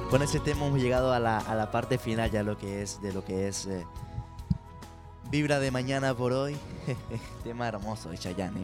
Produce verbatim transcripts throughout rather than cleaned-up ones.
Con ese tema hemos llegado a la, a la parte final ya lo que es, de lo que es eh, Vibra de Mañana por hoy. Tema hermoso de Chayanne.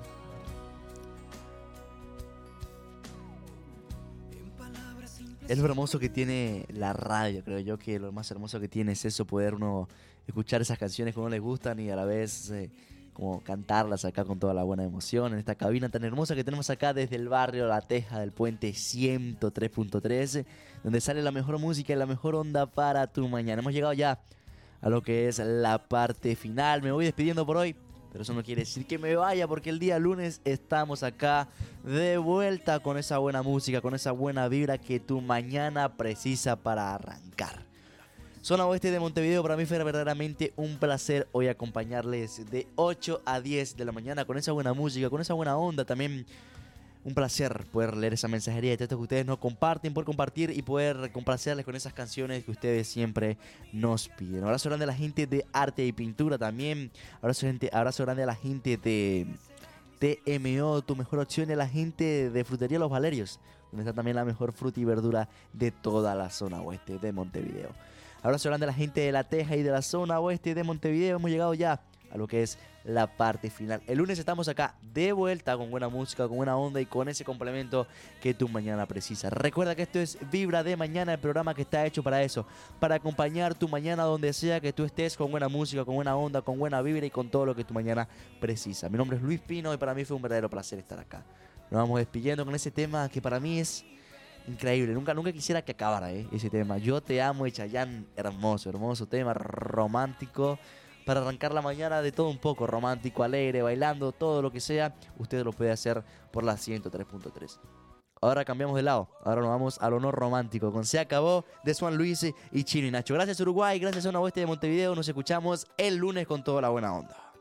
Es lo hermoso que tiene la radio, creo yo que lo más hermoso que tiene es eso, poder uno escuchar esas canciones que a uno le gustan y a la vez eh, como cantarlas acá con toda la buena emoción en esta cabina tan hermosa que tenemos acá desde el barrio La Teja del Puente ciento tres punto tres, donde sale la mejor música y la mejor onda para tu mañana. Hemos llegado ya a lo que es la parte final. Me voy despidiendo por hoy, pero eso no quiere decir que me vaya, porque el día lunes estamos acá de vuelta con esa buena música, con esa buena vibra que tu mañana precisa para arrancar. Zona Oeste de Montevideo, para mí fue verdaderamente un placer hoy acompañarles de ocho a diez de la mañana con esa buena música, con esa buena onda. También un placer poder leer esa mensajería de texto que ustedes nos comparten, poder compartir y poder complacerles con esas canciones que ustedes siempre nos piden. Un abrazo grande a la gente de Arte y Pintura también. Abrazo, gente, abrazo grande a la gente de T M O, tu mejor opción, y a la gente de Frutería Los Valerios, donde está también la mejor fruta y verdura de toda la zona oeste de Montevideo. Abrazo grande a la gente de La Teja y de la zona oeste de Montevideo. Hemos llegado ya a lo que es la parte final. El lunes estamos acá de vuelta con buena música, con buena onda y con ese complemento que tu mañana precisa. Recuerda que esto es Vibra de Mañana, el programa que está hecho para eso, para acompañar tu mañana donde sea que tú estés, con buena música, con buena onda, con buena vibra y con todo lo que tu mañana precisa. Mi nombre es Luis Pino y para mí fue un verdadero placer estar acá. Nos vamos despidiendo con ese tema que para mí es increíble. Nunca, nunca quisiera que acabara eh, ese tema. Yo te amo de Chayanne. Hermoso, hermoso tema, romántico. Para arrancar la mañana de todo un poco, romántico, alegre, bailando, todo lo que sea, usted lo puede hacer por la ciento tres punto tres. Ahora cambiamos de lado, ahora nos vamos al honor romántico con Se Acabó de Juan Luis y Chino y Nacho. Gracias Uruguay, gracias Zona Oeste de Montevideo, nos escuchamos el lunes con toda la buena onda.